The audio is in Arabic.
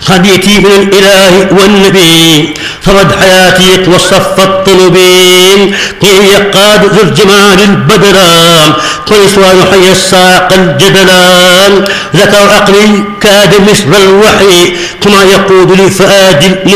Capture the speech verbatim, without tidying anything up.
هديتي من الإله والنبي فرد حياتي وصف الطلبين قيل يقاد ذو الجمال البدران قل سؤال حي الساق الجدلان ذكر عقلي كاد مثل الوحي كما يقود لفؤاد